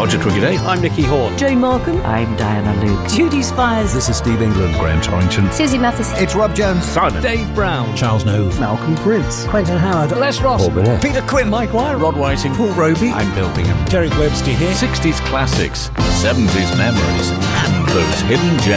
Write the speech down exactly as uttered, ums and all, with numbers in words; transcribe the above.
Roger Cricket. I'm Nicky Horn. Jane Markham. I'm Diana Luke. Judy Spires. This is Steve England. Graham Torrington. Susie Matheson. It's Rob Jones. Simon. Dave Brown. Charles Nove. Malcolm Prince. Quentin Howard. Les Ross. Paul Burnett. Peter Quinn. Mike Wire. Rod Whiting. Paul Roby. I'm Bill Bingham. Derek Webster here. sixties classics, seventies memories, and those hidden gems.